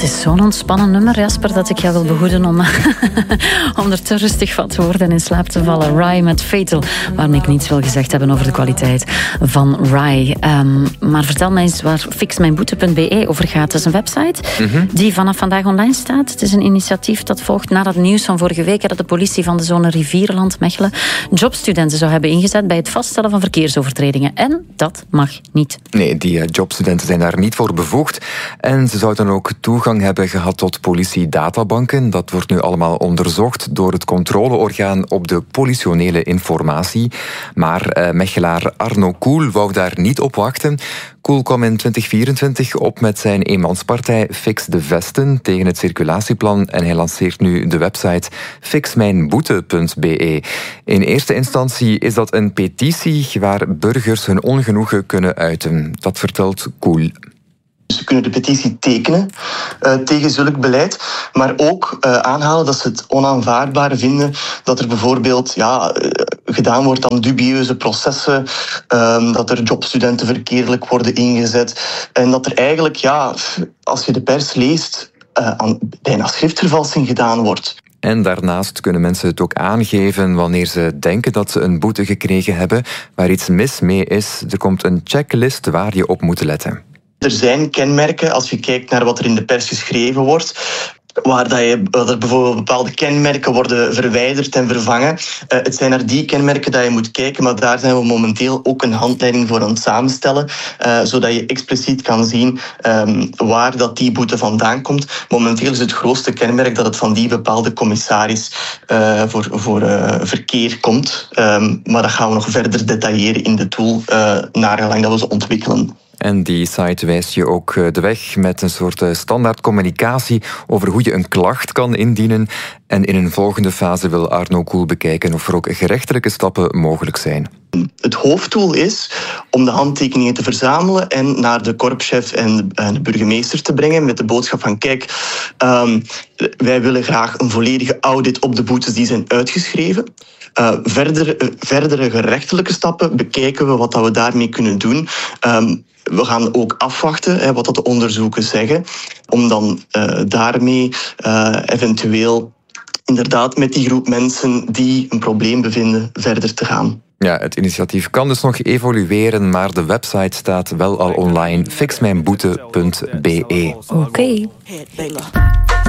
is zo'n ontspannen nummer, Jasper, dat ik jou wil behoeden om er te rustig van te worden en in slaap te vallen. Rye met Fatal, waarmee ik niets wil gezegd hebben over de kwaliteit van Rye. Maar vertel mij eens waar fixmijnboete.be over gaat. Het is een website die vanaf vandaag online staat. Het is een initiatief dat volgt na het nieuws van vorige week dat de politie van de zone Rivierenland Mechelen jobstudenten zou hebben ingezet bij het vaststellen van verkeersovertredingen. En dat mag niet. Nee, die jobstudenten zijn daar niet voor bevoegd. En ze zouden ook toegang hebben gehad tot politiedatabanken. Dat wordt nu allemaal onderzocht door het controleorgaan op de politionele informatie. Maar Mechelaar Arno Koel wou daar niet op wachten. Koel kwam in 2024 op met zijn eenmanspartij Fix de Vesten tegen het circulatieplan en hij lanceert nu de website fixmijnboete.be. In eerste instantie is dat een petitie waar burgers hun ongenoegen kunnen uiten. Dat vertelt Koel. Ze kunnen de petitie tekenen tegen zulk beleid, maar ook aanhalen dat ze het onaanvaardbaar vinden dat er bijvoorbeeld gedaan wordt aan dubieuze processen, dat er jobstudenten verkeerdelijk worden ingezet en dat er eigenlijk, als je de pers leest, aan bijna schriftvervalsing gedaan wordt. En daarnaast kunnen mensen het ook aangeven wanneer ze denken dat ze een boete gekregen hebben, waar iets mis mee is. Er komt een checklist waar je op moet letten. Er zijn kenmerken, als je kijkt naar wat er in de pers geschreven wordt, waar er bijvoorbeeld bepaalde kenmerken worden verwijderd en vervangen. Het zijn naar die kenmerken dat je moet kijken, maar daar zijn we momenteel ook een handleiding voor aan het samenstellen, zodat je expliciet kan zien waar dat die boete vandaan komt. Momenteel is het grootste kenmerk dat het van die bepaalde commissaris voor verkeer komt. Maar dat gaan we nog verder detailleren in de tool, naar gelang dat we ze ontwikkelen. En die site wijst je ook de weg met een soort standaard communicatie over hoe je een klacht kan indienen. En in een volgende fase wil Arno Koel bekijken of er ook gerechtelijke stappen mogelijk zijn. Het hoofddoel is om de handtekeningen te verzamelen en naar de korpschef en de burgemeester te brengen met de boodschap van kijk, wij willen graag een volledige audit op de boetes die zijn uitgeschreven. Verdere gerechtelijke stappen bekijken we wat we daarmee kunnen doen. We gaan ook afwachten wat de onderzoeken zeggen, om dan daarmee eventueel inderdaad met die groep mensen die een probleem bevinden verder te gaan. Ja, het initiatief kan dus nog evolueren, maar de website staat wel al online. fixmijnboete.be. Oké.